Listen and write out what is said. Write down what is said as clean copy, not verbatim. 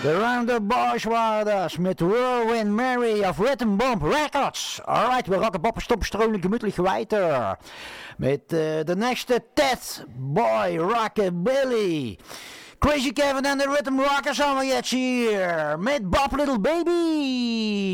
De Roundup Boys waren dat met Whirlwind Mary of Rhythm Bomb Records. Alright, we rocken Boppen stoppen stroomlijk gemütlich weiter. Met de nächste Ted Boy Rockabilly. Crazy Kevin en de Rhythm Rockers allemaal jetzt hier. Met Bob Little Baby.